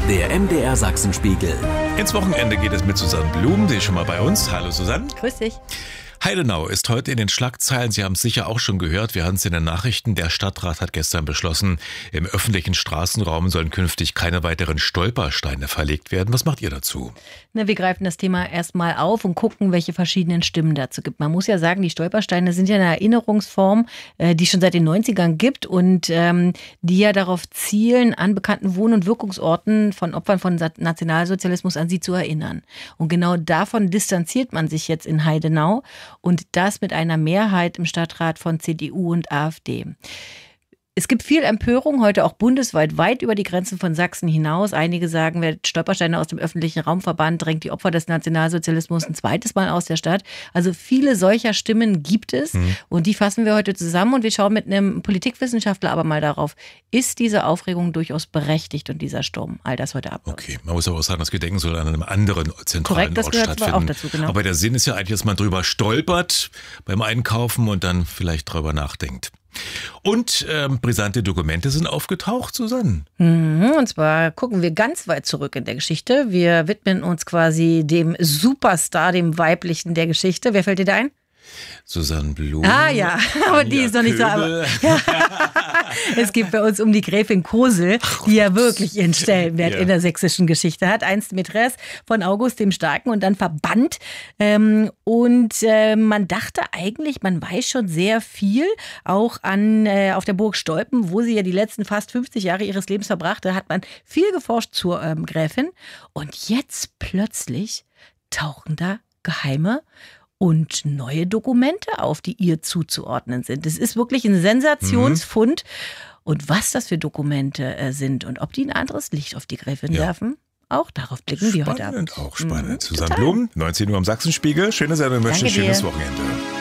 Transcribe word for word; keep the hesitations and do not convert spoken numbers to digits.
Der M D R Sachsenspiegel. Ins Wochenende geht es mit Susanne Blum. Sie ist schon mal bei uns. Hallo Susanne. Grüß dich. Heidenau ist heute in den Schlagzeilen. Sie haben es sicher auch schon gehört. Wir hatten es in den Nachrichten. Der Stadtrat hat gestern beschlossen, im öffentlichen Straßenraum sollen künftig keine weiteren Stolpersteine verlegt werden. Was macht ihr dazu? Na, wir greifen das Thema erstmal auf und gucken, welche verschiedenen Stimmen dazu gibt. Man muss ja sagen, die Stolpersteine sind ja eine Erinnerungsform, äh, die es schon seit den neunzigern gibt und ähm, die ja darauf zielen, an bekannten Wohn- und Wirkungsorten von Opfern von Nationalsozialismus an sie zu erinnern. Und genau davon distanziert man sich jetzt in Heidenau. Und das mit einer Mehrheit im Stadtrat von C D U und AfD. Es gibt viel Empörung, heute auch bundesweit, weit über die Grenzen von Sachsen hinaus. Einige sagen, wer Stolpersteine aus dem öffentlichen Raum verbannt, drängt die Opfer des Nationalsozialismus ein zweites Mal aus der Stadt. Also viele solcher Stimmen gibt es mhm. und die fassen wir heute zusammen und wir schauen mit einem Politikwissenschaftler aber mal darauf, ist diese Aufregung durchaus berechtigt und dieser Sturm? All das heute Abend. Okay, man muss aber auch sagen, das Gedenken soll an einem anderen zentralen Korrekt, das Ort gehört stattfinden. Aber auch dazu, genau. Aber der Sinn ist ja eigentlich, dass man drüber stolpert beim Einkaufen und dann vielleicht drüber nachdenkt. Und ähm, brisante Dokumente sind aufgetaucht, Susanne. Mhm, und zwar gucken wir ganz weit zurück in der Geschichte. Wir widmen uns quasi dem Superstar, dem Weiblichen der Geschichte. Wer fällt dir da ein? Susanne Blum. Ah ja, aber die ist noch nicht so. Aber, ja. Es geht bei uns um die Gräfin Kosel, die ja wirklich ihren Stellenwert ja. in der sächsischen Geschichte hat. Einst Mätresse von August dem Starken und dann verbannt. Ähm, und äh, man dachte eigentlich, man weiß schon sehr viel, auch an äh, auf der Burg Stolpen, wo sie ja die letzten fast fünfzig Jahre ihres Lebens verbrachte, hat man viel geforscht zur ähm, Gräfin. Und jetzt plötzlich tauchen da geheime und neue Dokumente auf, die ihr zuzuordnen sind. Es ist wirklich ein Sensationsfund. Mhm. Und was das für Dokumente äh, sind und ob die ein anderes Licht auf die Gräfin ja. werfen, auch darauf blicken spannend, wir heute Abend. Auch spannend. Mhm, Susanne total. Blum, neunzehn Uhr am Sachsenspiegel. Schöne Sendung, wünsche ein schönes dir. Wochenende.